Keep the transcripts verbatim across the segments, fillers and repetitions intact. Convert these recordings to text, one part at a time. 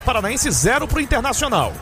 Paranaense zero pro Internacional.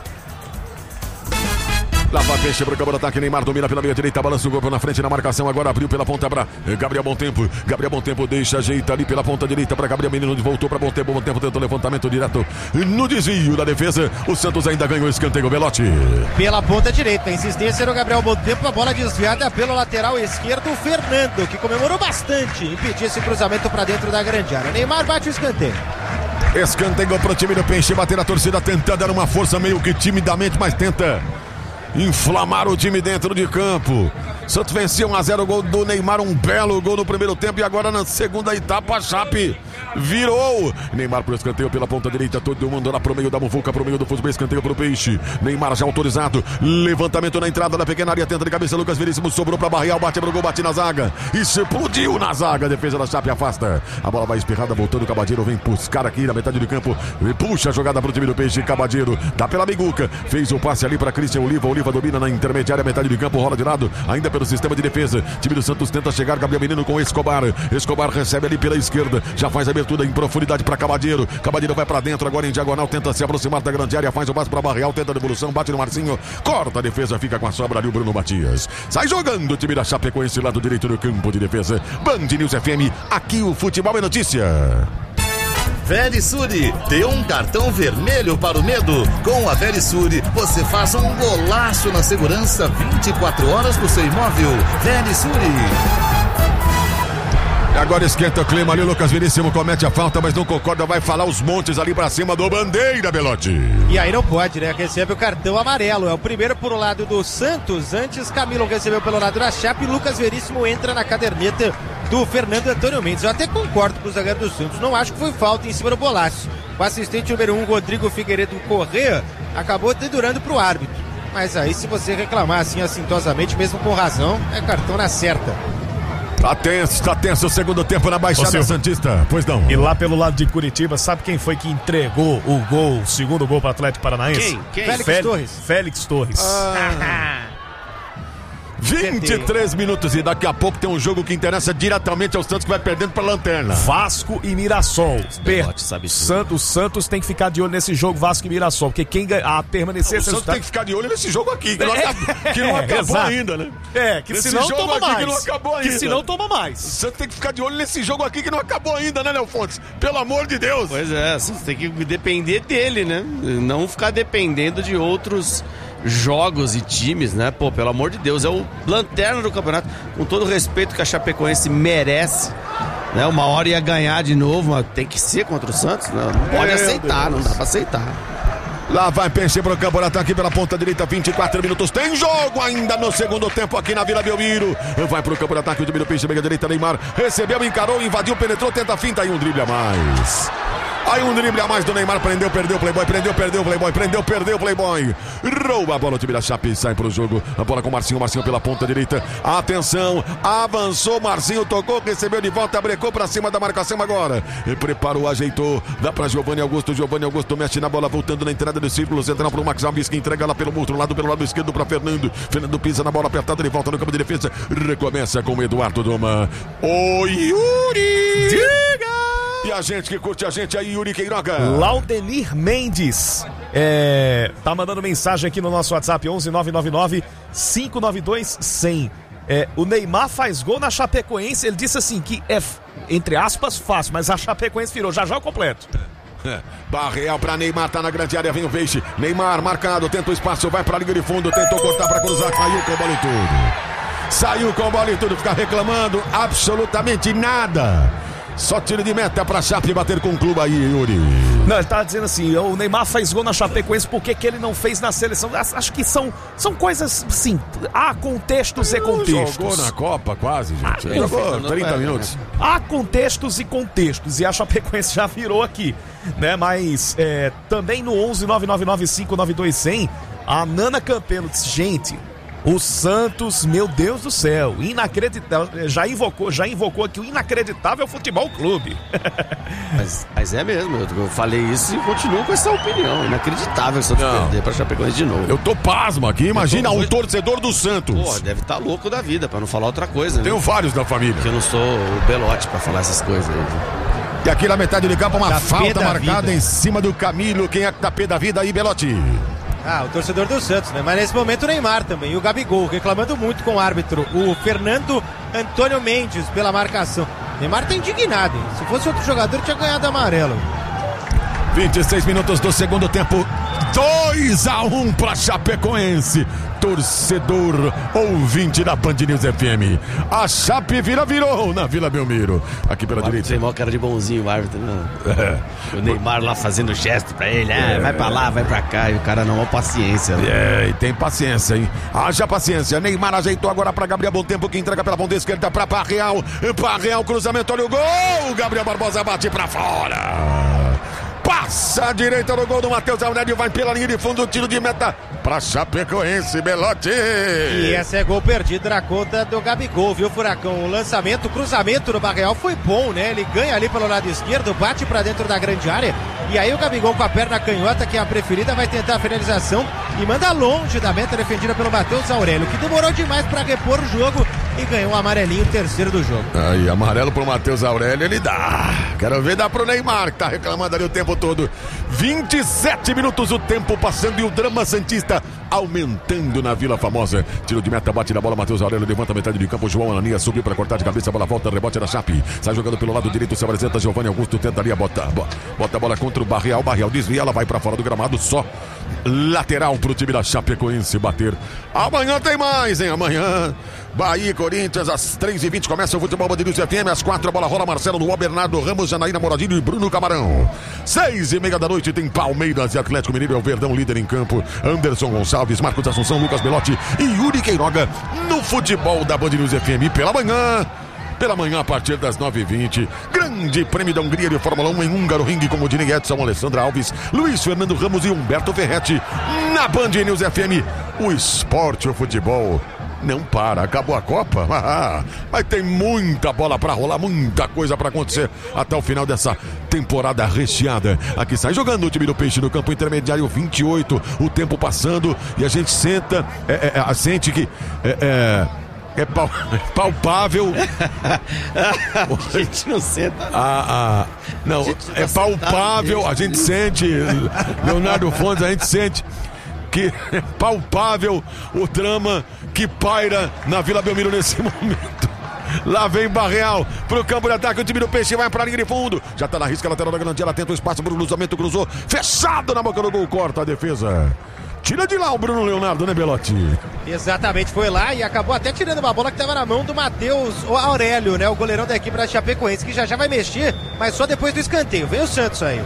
Lá vai Peixe para o campo de ataque, Neymar domina pela meia direita, balança o corpo na frente na marcação, agora abriu pela ponta para Gabriel Bom Tempo, Gabriel Bom Tempo deixa, ajeita ali pela ponta direita para Gabriel Menino, voltou para Bom Tempo, Bom Tempo tentou levantamento direto no desvio da defesa, o Santos ainda ganhou o escanteio, Belotti. Pela ponta direita, a insistência no Gabriel Bom Tempo, a bola desviada pelo lateral esquerdo, o Fernando, que comemorou bastante, impedir esse cruzamento para dentro da grande área. Neymar bate o escanteio. Escanteio para o time do Peixe, bater a torcida, tenta dar uma força meio que timidamente, mas tenta inflamar o time dentro de campo. Santos venceu um a zero, gol do Neymar, um belo gol no primeiro tempo, e agora na segunda etapa a Chape virou. Neymar pro escanteio pela ponta direita, todo mundo lá pro meio da muvuca, pro meio do futebol, escanteio pro Peixe. Neymar já autorizado, levantamento na entrada da pequena área, tenta de cabeça, Lucas Veríssimo sobrou pra Barreal, bate pro gol, bate na zaga, explodiu na zaga, defesa da Chape afasta, a bola vai espirrada, voltando o Cabadeiro, vem buscar aqui na metade do campo, puxa a jogada pro time do Peixe, Cabadeiro, tá pela miguca, fez o passe ali pra Christian Oliva, Oliva domina na intermediária, metade do campo, rola de lado, ainda pelo sistema de defesa, time do Santos tenta chegar, Gabriel Menino com Escobar, Escobar recebe ali pela esquerda, já faz a abertura em profundidade para Cabadeiro, Cabadeiro vai para dentro, agora em diagonal, tenta se aproximar da grande área, faz o passe para Barreal, tenta a devolução, bate no Marcinho, corta a defesa, fica com a sobra ali o Bruno Matias, sai jogando o time da Chape com esse lado direito do campo de defesa. Band News F M, aqui o futebol é notícia. Verisure, dê um cartão vermelho para o medo. Com a Verisure, você faz um golaço na segurança vinte e quatro horas do seu imóvel. Verisure. Agora esquenta o clima ali, o Lucas Veríssimo comete a falta, mas não concorda, vai falar os montes ali pra cima do Bandeira, Belotti. E aí não pode, né? Recebe o cartão amarelo, é o primeiro por lado do Santos, antes Camilo recebeu pelo lado da Chape, Lucas Veríssimo entra na caderneta do Fernando Antônio Mendes. Eu até concordo com o zagueiro do Santos, não acho que foi falta em cima do Bolaço. O assistente número um, Rodrigo Figueiredo Corrêa, acabou dedurando pro árbitro. Mas aí, se você reclamar assim assintosamente, mesmo com razão, é cartão na certa. Tá tenso, tá tenso o segundo tempo na Baixada Santista. Pois não. E lá pelo lado de Curitiba, sabe quem foi que entregou o gol, o segundo gol para o Atlético Paranaense? Quem? Quem? Félix, Félix Torres. Félix Torres. Ah. vinte e três minutos e daqui a pouco tem um jogo que interessa diretamente ao Santos, que vai perdendo pra lanterna. Vasco e Mirassol. Per... Sabe Santos, o Santos tem que ficar de olho nesse jogo, Vasco e Mirassol, porque quem ganha, a permanecer... Não, o Santos tem que ficar de olho nesse jogo aqui, que não, é, acabou, que não acabou é, ainda, né? É, que senão toma mais. Que não acabou ainda. Que senão toma mais. O Santos tem que ficar de olho nesse jogo aqui que não acabou ainda, né, Léo Fontes? Pelo amor de Deus. Pois é, você tem que depender dele, né? Não ficar dependendo de outros jogos e times, né? Pô, pelo amor de Deus, é o lanterna do campeonato, com todo o respeito que a Chapecoense merece, né? Uma hora ia ganhar de novo, mas tem que ser contra o Santos, né? Não pode Meu aceitar, Deus. Não dá pra aceitar. Lá vai Peixe pro campo de ataque pela ponta direita, vinte e quatro minutos, tem jogo ainda no segundo tempo aqui na Vila Belmiro. Vai pro campo de ataque, o time do Peixe, meia direita, Neymar, recebeu, encarou, invadiu, penetrou, tenta a finta, aí um drible a mais. Aí um drible a mais do Neymar, prendeu, perdeu o Playboy, prendeu, perdeu o Playboy, prendeu, perdeu o Playboy. Rouba a bola, o time da Chape sai pro jogo. A bola com o Marcinho, Marcinho pela ponta direita. Atenção, avançou, Marcinho tocou, recebeu de volta, brecou pra cima da marcação agora. E preparou, ajeitou, dá pra Giovanni Augusto, Giovanni Augusto mexe na bola, voltando na entrada do círculo central pro Max Alves, que entrega lá pelo outro lado, pelo lado esquerdo pra Fernando. Fernando pisa na bola apertada, ele volta no campo de defesa. Recomeça com o Eduardo Doma. O Yuri! Diga! E a gente que curte a gente aí, Yuri Queiroga. Laudenir Mendes é, tá mandando mensagem aqui no nosso WhatsApp onze nove nove nove cinco nove dois cem. É, o Neymar faz gol na Chapecoense. Ele disse assim que é, entre aspas, fácil, mas a Chapecoense virou já já o completo. Barreal pra Neymar, tá na grande área, vem o Peixe. Neymar marcado, tenta o espaço, vai pra linha de fundo, tentou cortar pra cruzar, caiu com a bola e tudo. Saiu com a bola e tudo, ficar reclamando absolutamente nada. Só tiro de meta pra Chape bater com o clube aí, Yuri. Não, ele tá dizendo assim, o Neymar faz gol na Chapecoense, por que que ele não fez na seleção? Acho que são, são coisas, sim, há contextos e contextos. Jogou na Copa quase, gente. Ah, jogou trinta minutos. Há contextos e contextos, e a Chapecoense já virou aqui, né? Mas é, também no onze nove nove nove cinco nove dois cem, a Nana Campelo disse, gente... O Santos, meu Deus do céu, inacreditável, já invocou, já invocou aqui o inacreditável futebol clube. Mas, mas é mesmo, eu falei isso e continuo com essa opinião, inacreditável o Santos Não. perder pra Chapecoense de novo. Eu tô pasmo aqui, imagina um torcedor do Santos. Pô, deve estar tá louco da vida, pra não falar outra coisa. Tenho né? vários da família. Porque eu não sou o Belotti pra falar essas coisas aí. E aqui na metade de campo, uma Tá falta pé da marcada vida. em cima do Camilo. Quem é que tá pé da vida aí, Belotti? Ah, o torcedor do Santos, né? Mas nesse momento o Neymar também. E o Gabigol reclamando muito com o árbitro. O Fernando Antônio Mendes pela marcação. Neymar tá indignado, hein? Se fosse outro jogador, tinha ganhado amarelo. vinte e seis minutos do segundo tempo. dois a um para Chapecoense. Torcedor ouvinte da Band News F M. A Chape vira virou na Vila Belmiro. Aqui pela direita. Tem mó cara de bonzinho o árbitro, né? É. O Neymar lá fazendo gesto pra ele, ah, vai pra lá, vai pra cá, e o cara não, ó, paciência. Né? É, e tem paciência, hein? Haja paciência. Neymar ajeitou agora pra Gabriel Bom Tempo, que entrega pela ponta esquerda pra Parreal. Parreal, cruzamento, olha o gol. Gabriel Barbosa bate pra fora. Passa a direita no gol do Matheus Aurélio, vai pela linha de fundo, tiro de meta pra Chapecoense, Belotti. E esse é gol perdido na conta do Gabigol, viu, Furacão? O lançamento, o cruzamento do Barreal foi bom, né? Ele ganha ali pelo lado esquerdo, bate pra dentro da grande área. E aí o Gabigol com a perna canhota, que é a preferida, vai tentar a finalização e manda longe da meta defendida pelo Matheus Aurélio, que demorou demais pra repor o jogo e ganhou um amarelinho, terceiro do jogo. Aí, amarelo pro Matheus Aurélio, ele dá. Quero ver, dá pro Neymar, que tá reclamando ali o tempo todo. vinte e sete minutos o tempo passando e o drama santista aumentando na Vila Famosa. Tiro de meta, bate na bola, Matheus Aurélio levanta a metade de campo, João Ananias subiu para cortar de cabeça, a bola volta, rebote da Chape. Sai jogando pelo lado direito, se apresenta Giovanni Augusto, tentaria botar, bota a bola contra o Barreal, Barreal desvia, ela vai para fora do gramado, só lateral pro time da Chapecoense bater. Amanhã tem mais, hein? Amanhã Bahia e Corinthians, às três e vinte começa o futebol Band News F M, às quatro a bola rola, Marcelo Luan, Bernardo Ramos, Janaína Moradinho e Bruno Camarão. Seis e meia da noite tem Palmeiras e Atlético Mineiro, é o Verdão líder em campo. Anderson Gonçalves, Marcos Assunção, Lucas Belotti e Yuri Queiroga no futebol da Band News F M pela manhã. Pela manhã, a partir das nove e vinte, Grande Prêmio da Hungria de Fórmula um em Húngaro Ring, com Odinei Edson, Alessandra Alves, Luiz Fernando Ramos e Humberto Ferretti. Na Band News F M, o esporte, o futebol não para. Acabou a Copa, ah, mas tem muita bola pra rolar, muita coisa pra acontecer até o final dessa temporada recheada. Aqui sai jogando o time do Peixe no campo intermediário, vinte e oito, o tempo passando e a gente senta, é, é, sente que é, é, é pal, palpável. A gente não senta. Ah, ah, não, é palpável, a gente sente, Leonardo Fontes, a gente sente que é palpável o drama que paira na Vila Belmiro nesse momento. Lá vem Barreal pro campo de ataque, o time do Peixe vai pra linha de fundo, já tá na risca lateral da grande área, tenta o espaço pro cruzamento, cruzou, fechado na boca do gol, corta a defesa. Tira de lá o Bruno Leonardo, né, Belotti? Exatamente, foi lá e acabou até tirando uma bola que estava na mão do Matheus Aurélio, né? O goleirão da equipe da Chapecoense, que já já vai mexer, mas só depois do escanteio. Vem o Santos aí.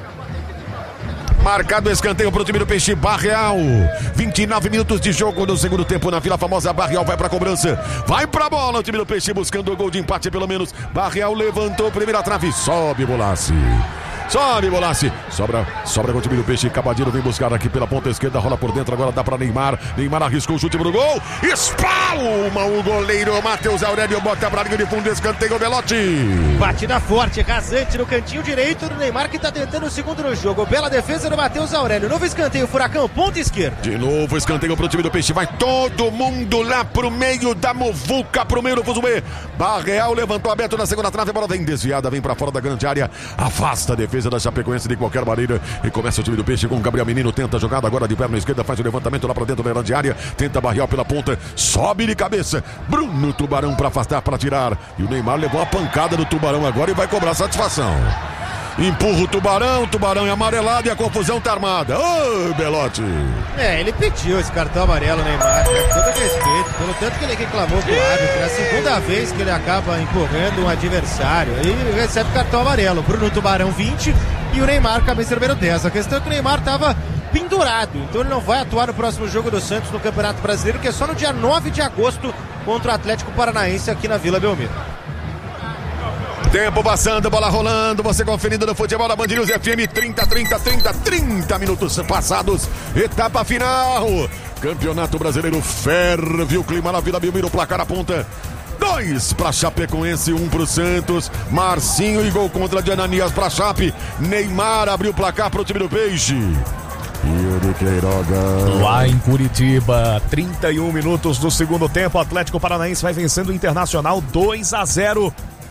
Marcado o escanteio pro time do Peixe, Barreal. vinte e nove minutos de jogo no segundo tempo na Vila Famosa. Barreal vai pra cobrança, vai pra bola o time do Peixe buscando o gol de empate pelo menos. Barreal levantou, primeira trave, sobe Bolassi. Sobe, Bolassi. Sobra, sobra com o time do Peixe. Cabadinho vem buscar aqui pela ponta esquerda. Rola por dentro, agora dá pra Neymar. Neymar arriscou o chute pro gol. Espalma o goleiro Matheus Aurélio. Bota pra linha de fundo, escanteio, Belotti. Batida forte, rasante no cantinho direito do Neymar, que tá tentando o segundo no jogo. Bela defesa do Matheus Aurélio. Novo escanteio, Furacão, ponta esquerda. De novo escanteio pro time do Peixe. Vai todo mundo lá pro meio da muvuca, pro meio do Fuzumê. Barreal levantou aberto na segunda trave. A bola vem desviada, vem pra fora da grande área. Afasta a defesa da Chapecoense de qualquer maneira e começa o time do Peixe com o Gabriel Menino, tenta a jogada agora de perna esquerda, faz o levantamento lá pra dentro da grande área, tenta Barreal pela ponta, sobe de cabeça, Bruno Tubarão pra afastar, pra tirar, e o Neymar levou a pancada do Tubarão agora e vai cobrar satisfação. Empurra o Tubarão, o Tubarão é amarelado e a confusão tá armada. Ô, Belotti! É, ele pediu esse cartão amarelo, Neymar, com todo respeito, pelo tanto que ele reclamou com o árbitro. É a segunda vez que ele acaba empurrando um adversário e recebe cartão amarelo. Bruno Tubarão, vinte, e o Neymar, cabeça número dez. A questão é que o Neymar tava pendurado, então ele não vai atuar no próximo jogo do Santos no Campeonato Brasileiro, que é só no dia nove de agosto contra o Atlético Paranaense aqui na Vila Belmiro. Tempo passando, bola rolando, você conferindo no futebol da Band News F M, trinta, trinta, trinta, trinta minutos passados, etapa final, Campeonato Brasileiro, ferve o clima na Vila Belmiro, placar aponta, dois para Chapecoense, um para o Santos, Marcinho e gol contra de Ananias para Chape, Neymar abriu o placar para o time do Peixe. Yuri Queiroga. Lá em Curitiba, trinta e um minutos do segundo tempo, o Atlético Paranaense vai vencendo o Internacional dois a zero.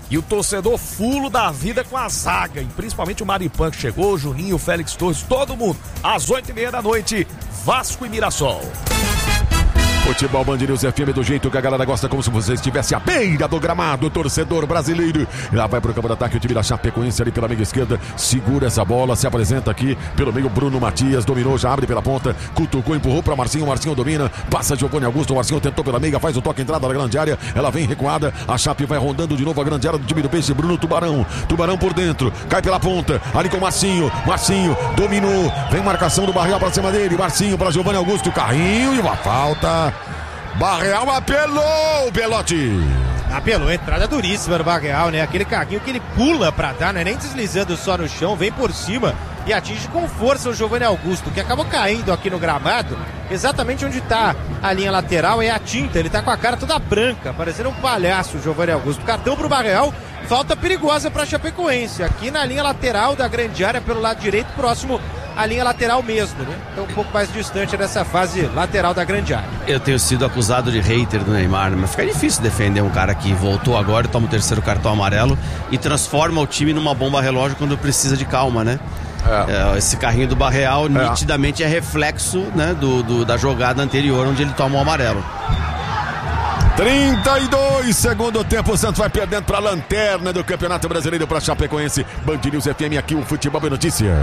E o torcedor fulo da vida com a zaga, e principalmente o Maripan que chegou, o Juninho, o Félix Torres, todo mundo. Às oito e meia da noite, Vasco e Mirassol. Futebol Band News F M do jeito que a galera gosta, como se você estivesse à beira do gramado, torcedor brasileiro. Lá vai pro campo de ataque o time da Chapecoense ali pela meia esquerda, segura essa bola, se apresenta aqui pelo meio, Bruno Matias dominou, já abre pela ponta, cutucou, empurrou pra Marcinho, Marcinho domina, passa Giovanni Augusto, Marcinho tentou pela meia, faz o toque, entrada na grande área, ela vem recuada, a Chape vai rondando de novo a grande área do time do Peixe, Bruno Tubarão, Tubarão por dentro, cai pela ponta, ali com Marcinho, Marcinho dominou, vem marcação do Barreal pra cima dele, Marcinho para Giovanni Augusto, carrinho e uma falta. Barreal apelou, Belotti. Apelou, entrada duríssima no Barreal, né? Aquele carrinho que ele pula pra dar, não é nem deslizando só no chão, vem por cima e atinge com força o Giovanni Augusto, que acabou caindo aqui no gramado, exatamente onde tá a linha lateral, é a tinta, ele tá com a cara toda branca, parecendo um palhaço o Giovanni Augusto. Cartão pro Barreal, falta perigosa pra Chapecoense, aqui na linha lateral da grande área, pelo lado direito, próximo a linha lateral mesmo, né? Então um pouco mais distante dessa fase lateral da grande área. Eu tenho sido acusado de hater do Neymar, né? Mas fica difícil defender um cara que voltou agora, toma o terceiro cartão amarelo e transforma o time numa bomba relógio quando precisa de calma, né? É. É, esse carrinho do Barreal é. nitidamente é reflexo, né, do, do, da jogada anterior onde ele toma o amarelo. trinta e dois, segundo tempo, o Santos vai perdendo para a lanterna do Campeonato Brasileiro para Chapecoense. Band News F M, aqui o Futebol é Notícia.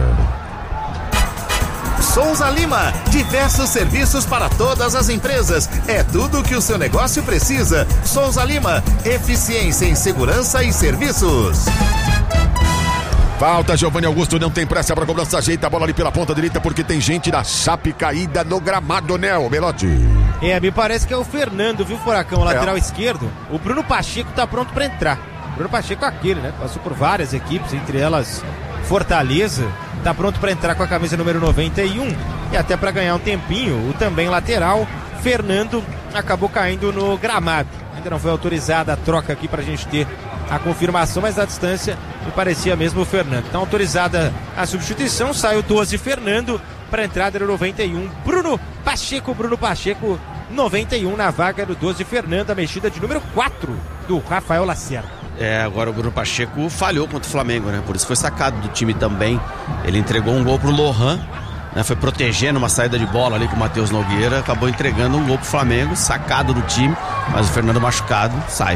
Souza Lima, diversos serviços para todas as empresas. É tudo que o seu negócio precisa. Souza Lima, eficiência em segurança e serviços. Falta, Giovanni Augusto não tem pressa para cobrança, ajeita a bola ali pela ponta direita porque tem gente da Chape caída no gramado, né, o Belotti? É, me parece que é o Fernando, viu, Furacão, lateral é. esquerdo. O Bruno Pacheco tá pronto para entrar. O Bruno Pacheco é aquele, né? Passou por várias equipes, entre elas Fortaleza. Tá pronto para entrar com a camisa número noventa e um e até para ganhar um tempinho. O também lateral, Fernando, acabou caindo no gramado. Ainda não foi autorizada a troca aqui pra gente ter a confirmação, mas à distância me parecia mesmo o Fernando. Então autorizada a substituição, sai o doze Fernando, para entrada no noventa e um Bruno Pacheco, Bruno Pacheco noventa e um na vaga do doze Fernando, a mexida de número quatro do Rafael Lacerda. É, agora o Bruno Pacheco falhou contra o Flamengo, né? Por isso foi sacado do time também. Ele entregou um gol pro Lohan, né? Foi protegendo uma saída de bola ali com o Matheus Nogueira, acabou entregando um gol pro Flamengo, sacado do time, mas o Fernando machucado sai.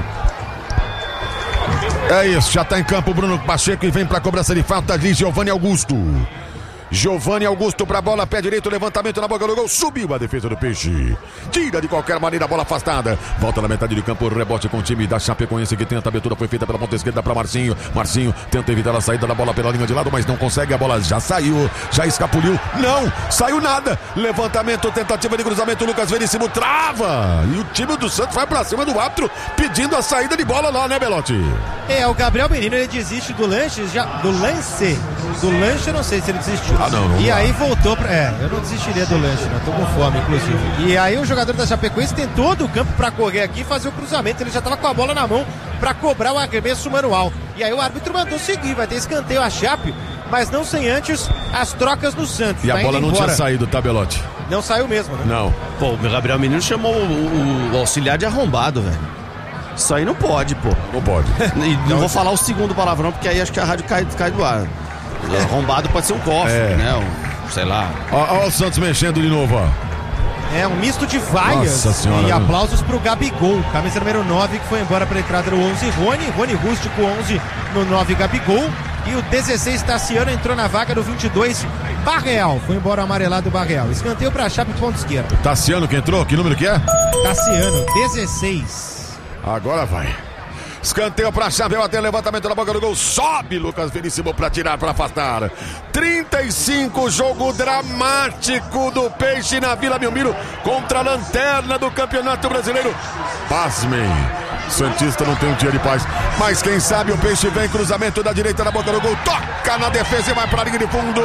É isso, já tá em campo o Bruno Pacheco e vem pra cobrança de falta de Giovanni Augusto. Giovanni Augusto pra bola, pé direito, levantamento na boca do gol, subiu a defesa do Peixe, tira de qualquer maneira a bola afastada, volta na metade de campo, rebote com o time da Chapecoense que tenta, a abertura foi feita pela ponta esquerda pra Marcinho, Marcinho tenta evitar a saída da bola pela linha de lado, mas não consegue, a bola já saiu, já escapuliu, não, saiu nada, levantamento, tentativa de cruzamento, Lucas Veríssimo trava, e o time do Santos vai pra cima do árbitro, pedindo a saída de bola lá, né, Belotti? É, o Gabriel Menino, ele desiste do lance, já, do lance, do lance eu não sei se ele desistiu. Ah, não, não e dá. Aí voltou pra... É, eu não desistiria do lanche, não. Tô com fome, inclusive. E aí o jogador da Chapecoense tentou do campo pra correr aqui e fazer o cruzamento. Ele já tava com a bola na mão pra cobrar o arremesso manual. E aí o árbitro mandou seguir. Vai ter escanteio a Chape, mas não sem antes as trocas no Santos. E tá a bola não embora. tinha saído, tá, Belotti? Não saiu mesmo, né? Não. Pô, o Gabriel Menino chamou o, o, o auxiliar de arrombado, velho. Isso aí não pode, pô. Não pode. E não vou falar o segundo palavrão, porque aí acho que a rádio cai, cai do ar. Arrombado pode ser um cofre, é. né? Um, sei lá. Ó, ó o Santos mexendo de novo, ó. É um misto de vaias e aplausos pro Gabigol, camisa número nove, que foi embora para a entrada do onze, Rony, Rony Rústico, onze no nove, Gabigol, e o dezesseis, Tassiano, entrou na vaga do vinte e dois, Barreal, foi embora o amarelado Barreal, escanteio pra Chape, ponto esquerdo. Tassiano que entrou, que número que é? Tassiano, dezesseis. Agora vai. Escanteio pra Chape, até levantamento na boca do gol, sobe Lucas Veríssimo pra tirar, pra afastar. trinta e cinco, jogo dramático do Peixe na Vila Belmiro contra a lanterna do Campeonato Brasileiro. Pasmem, Santista não tem um dia de paz, mas quem sabe o Peixe vem, cruzamento da direita na boca do gol, toca na defesa e vai pra linha de fundo.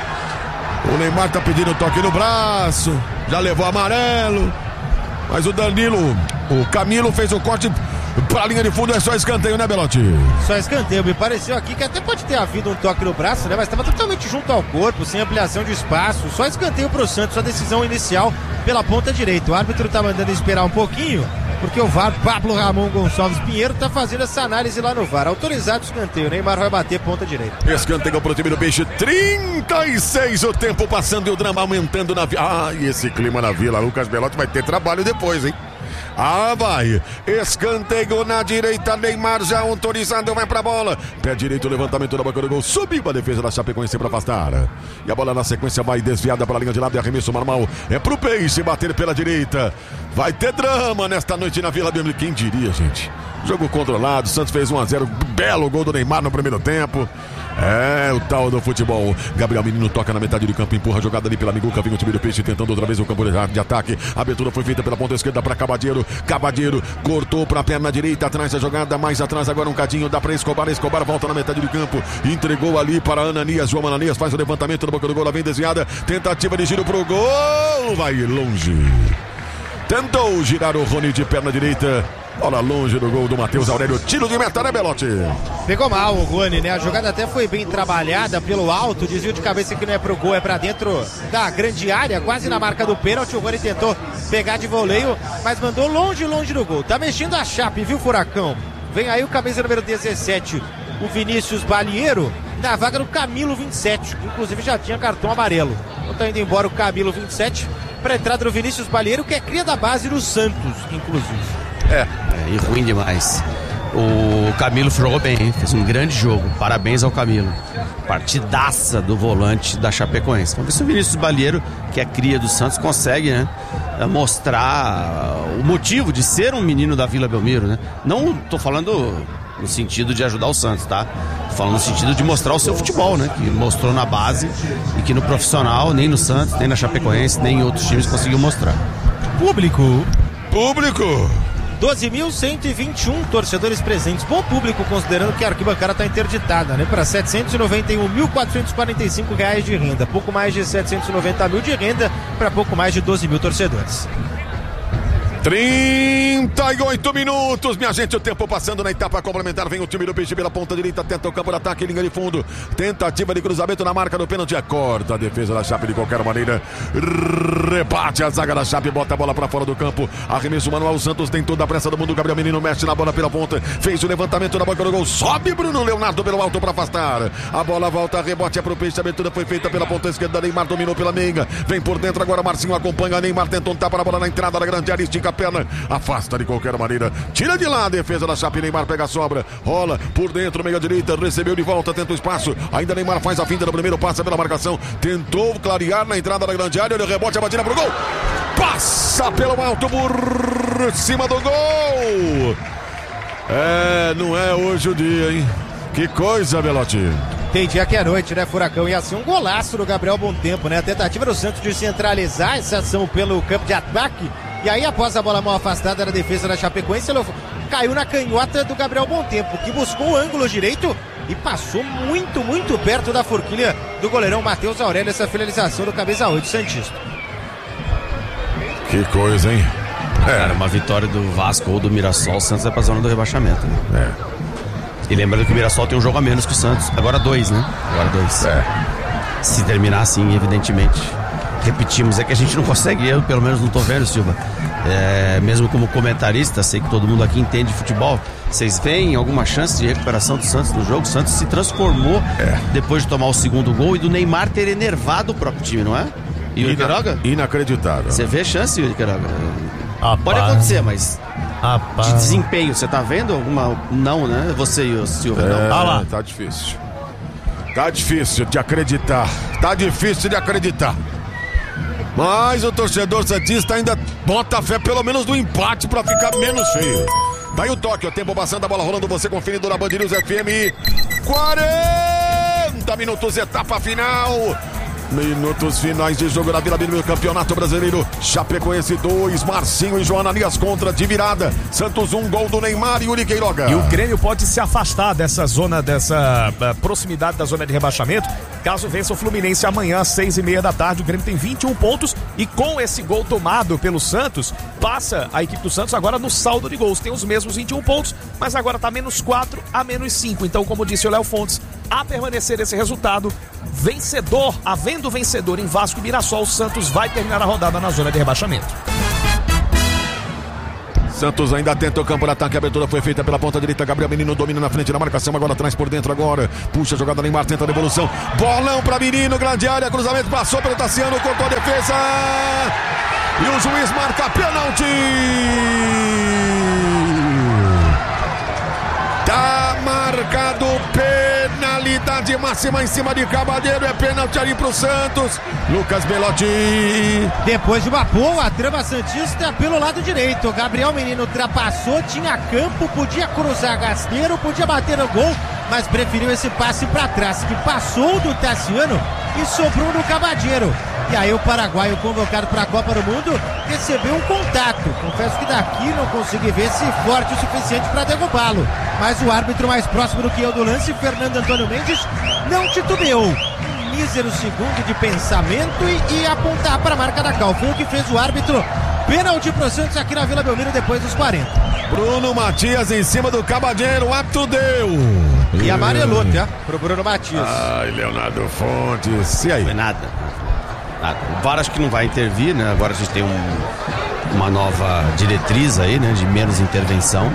O Neymar tá pedindo toque no braço, já levou amarelo, mas o Danilo, o Camilo fez o corte pra linha de fundo, é só escanteio, né, Belotti? Só escanteio, me pareceu aqui que até pode ter havido um toque no braço, né, mas estava totalmente junto ao corpo, sem ampliação de espaço, só escanteio pro Santos, a decisão inicial pela ponta direita. O árbitro tá mandando esperar um pouquinho porque o V A R, Pablo Ramon Gonçalves Pinheiro, tá fazendo essa análise lá no V A R. Autorizado o escanteio, Neymar vai bater ponta direita. Escanteio pro time do Peixe, trinta e seis, o tempo passando e o drama aumentando na Vila. Ah, e esse clima na Vila, Lucas Belotti vai ter trabalho depois, hein? Ah, vai. Escanteio na direita. Neymar já autorizado. Vai pra bola. Pé direito, levantamento da boca do gol. Subiu a defesa da Chapecoense pra afastar. E a bola na sequência vai desviada pra linha de lado. E arremesso normal. É pro Peixe bater pela direita. Vai ter drama nesta noite na Vila Belmiro. Quem diria, gente? Jogo controlado. Santos fez um a zero. Belo gol do Neymar no primeiro tempo. É o tal do futebol. Gabriel Menino toca na metade do campo, empurra a jogada ali pela Miguca. Vem o time do Peixe tentando outra vez o campo de ataque. A abertura foi feita pela ponta esquerda para Cabadeiro. Cabadeiro cortou para a perna direita, atrás da jogada, mais atrás agora um cadinho, dá para Escobar. Escobar volta na metade do campo, entregou ali para Ananias. João Ananias faz o levantamento na boca do gol, ela vem desviada. Tentativa de giro pro gol, vai longe. Tentou girar o Rony de perna direita. Bola longe do gol do Matheus Aurélio. Tiro de meta, né, Belotti? Pegou mal o Rony, né? A jogada até foi bem trabalhada pelo alto. Desvio de cabeça que não é pro gol, é pra dentro da grande área, quase na marca do pênalti. O Rony tentou pegar de voleio, mas mandou longe, longe do gol. Tá mexendo a Chape, viu, Furacão? Vem aí o camisa número dezessete, o Vinícius Balieiro, na vaga do Camilo vinte e sete, que inclusive já tinha cartão amarelo. Então tá indo embora o Camilo vinte e sete pra entrada do Vinícius Balieiro, que é cria da base do Santos, inclusive. É, é e ruim demais. O Camilo jogou bem, hein? Fez um grande jogo. Parabéns ao Camilo. Partidaça do volante da Chapecoense. Vamos ver se o Vinícius Balieiro, que é cria do Santos, consegue, né, mostrar o motivo de ser um menino da Vila Belmiro, né? Não tô falando no sentido de ajudar o Santos, tá? Tô falando no sentido de mostrar o seu futebol, né? Que mostrou na base e que no profissional, nem no Santos, nem na Chapecoense, nem em outros times conseguiu mostrar. Público. Público. doze mil cento e vinte e um torcedores presentes. Bom público, considerando que a arquibancada está interditada, né? Para setecentos e noventa e um mil quatrocentos e quarenta e cinco reais de renda. Pouco mais de setecentos e noventa mil de renda para pouco mais de doze mil torcedores. trinta e oito minutos, minha gente, o tempo passando na etapa complementar. Vem o time do Peixe pela ponta direita, tenta o campo de ataque, linha de fundo, tentativa de cruzamento na marca do pênalti, corta a defesa da Chape de qualquer maneira, rebate a zaga da Chape, bota a bola pra fora do campo, arremesso manual. O Santos tem toda a pressa do mundo. Gabriel Menino mexe na bola pela ponta, fez o levantamento na boca do gol, sobe Bruno Leonardo pelo alto pra afastar, a bola volta, rebote é pro Peixe, a abertura foi feita pela ponta esquerda, Neymar dominou pela meiga, vem por dentro agora, Marcinho acompanha, Neymar tenta um tapa na bola na entrada da grande área, estica a perna, afasta de qualquer maneira, tira de lá a defesa da Chape. Neymar pega a sobra, rola por dentro, meia direita, recebeu de volta, tenta o espaço, ainda Neymar faz a finta no primeiro, passa pela marcação, tentou clarear na entrada da grande área, o rebote, a batida pro gol, passa pelo alto por cima do gol. É, não é hoje o dia, hein? Que coisa, Belotti. Tem dia que é noite, né, Furacão? Ia ser um golaço do Gabriel Bom Tempo, né? A tentativa do Santos de centralizar essa ação pelo campo de ataque. E aí, após a bola mal afastada da defesa da Chapecoense, ele caiu na canhota do Gabriel Bom Tempo, que buscou o ângulo direito e passou muito, muito perto da forquilha do goleirão Matheus Aurélio. Essa finalização do camisa oito santista. Que coisa, hein? É. Cara, uma vitória do Vasco ou do Mirassol, o Santos vai pra zona do rebaixamento, né? É. E lembrando que o Mirassol tem um jogo a menos que o Santos. Agora dois, né? Agora dois. É. Se terminar assim, evidentemente. Repetimos, é que a gente não consegue, eu pelo menos não tô vendo, Silva. É, mesmo como comentarista, sei que todo mundo aqui entende de futebol. Vocês veem alguma chance de recuperação do Santos no jogo? O Santos se transformou é. depois de tomar o segundo gol e do Neymar ter enervado o próprio time, não é? E o Queiroga? Inacreditável. Você vê chance, Yuri Queiroga? Rapaz. Pode acontecer, mas Rapaz. de desempenho, você tá vendo alguma? Não, né? Você e o Silva, é, não. Ah lá. Tá difícil. Tá difícil de acreditar. Tá difícil de acreditar. Mas o torcedor santista ainda bota fé pelo menos do empate pra ficar menos feio. Daí o toque, o tempo passando, a bola rolando, você conferindo na Band News F M. quarenta minutos, etapa final. Minutos finais de jogo na Vila Belmiro, Campeonato Brasileiro. Chapecoense dois, Marcinho e João Ananias contra de virada. Santos um, gol do Neymar e Yuri Queiroga. E o Grêmio pode se afastar dessa zona, dessa uh, proximidade da zona de rebaixamento, caso vença o Fluminense amanhã às seis e meia da tarde. O Grêmio tem vinte e um pontos e com esse gol tomado pelo Santos, passa a equipe do Santos agora no saldo de gols. Tem os mesmos vinte e um pontos, mas agora tá menos quatro a menos cinco. Então, como disse o Léo Fontes, a permanecer esse resultado, vencedor, havendo vencedor em Vasco e Mirassol, o Santos vai terminar a rodada na zona de rebaixamento. Santos ainda tenta o campo de ataque. A abertura foi feita pela ponta direita. Gabriel Menino domina na frente da marcação. Agora atrás por dentro agora. Puxa a jogada, Neymar tenta a devolução. Bolão para Menino, grande área. Cruzamento passou pelo Tassiano, cortou a defesa. E o juiz marca pênalti. Tá marcado penalidade máxima em cima de Cabadeiro. É pênalti ali pro Santos. Lucas Belotti. Depois de uma boa trama santista pelo lado direito. Gabriel Menino ultrapassou, tinha campo, podia cruzar Gasneiro, podia bater no gol, mas preferiu esse passe para trás, que passou do Tassiano e sobrou no Cabadeiro. E aí o paraguaio, convocado para a Copa do Mundo, recebeu um contato. Confesso que daqui não consegui ver se forte o suficiente para derrubá-lo. Mas o árbitro mais próximo do que eu do lance, Fernando Antônio Mendes, não titubeou. Um mísero segundo de pensamento e, e apontar para a marca da Cal. Foi o que fez o árbitro. Pênalti pro Santos aqui na Vila Belmiro depois dos quarenta. Bruno Matias em cima do Cabadeiro, o árbitro deu. E amarelou, tá? Pro Bruno Matias. Ai, Leonardo Fontes. E aí? Não foi nada. nada. O V A R acho que não vai intervir, né? Agora a gente tem um, uma nova diretriz aí, né? De menos intervenção.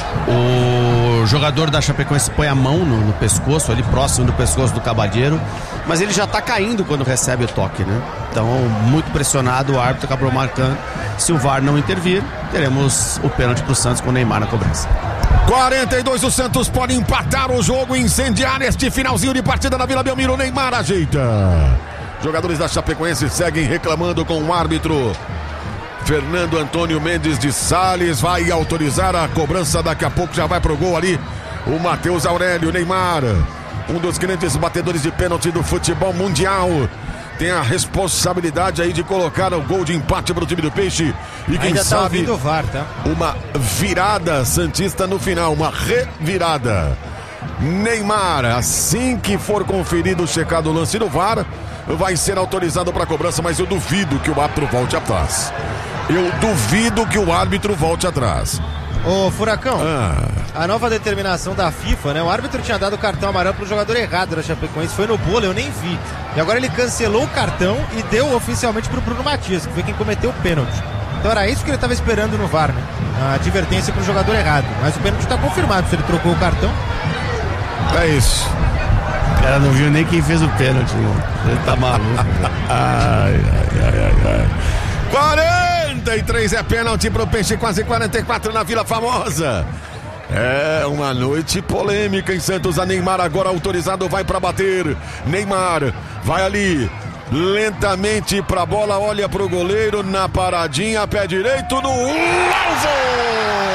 O jogador da Chapecoense põe a mão no, no pescoço, ali próximo do pescoço do Cabadeiro, mas ele já tá caindo quando recebe o toque, né? Então, muito pressionado, o árbitro acabou marcando. Se o V A R não intervir, teremos o pênalti pro Santos com o Neymar na cobrança. quarenta e dois, o Santos pode empatar o jogo e incendiar este finalzinho de partida na Vila Belmiro. O Neymar ajeita. Jogadores da Chapecoense seguem reclamando com o árbitro. Fernando Antônio Mendes de Sales vai autorizar a cobrança. Daqui a pouco já vai pro gol ali o Matheus Aurélio. Neymar, um dos grandes batedores de pênalti do futebol mundial, tem a responsabilidade aí de colocar o gol de empate para o time do Peixe. E quem Ainda sabe tá o V A R, tá? uma virada santista no final, uma revirada. Neymar, assim que for conferido, checado o lance do V A R, vai ser autorizado para cobrança, mas eu duvido que o árbitro volte atrás. Eu duvido que o árbitro volte atrás. Ô, Furacão, Ah. a nova determinação da FIFA, né? O árbitro tinha dado o cartão amarelo pro jogador errado da Chapecoense, foi no bolo, eu nem vi. E agora ele cancelou o cartão e deu oficialmente pro Bruno Matias, que foi quem cometeu o pênalti. Então era isso que ele estava esperando no V A R, né? A advertência pro jogador errado. Mas o pênalti tá confirmado, se ele trocou o cartão. É isso. O cara não viu nem quem fez o pênalti, mano. Ele tá maluco. Ai, ai, ai, ai, ai. quarenta e três é pênalti pro Peixe, quase quarenta e quatro na Vila Famosa. É uma noite polêmica em Santos. A Neymar agora autorizado, vai pra bater. Neymar vai ali lentamente pra bola, olha pro goleiro na paradinha, pé direito no alvo.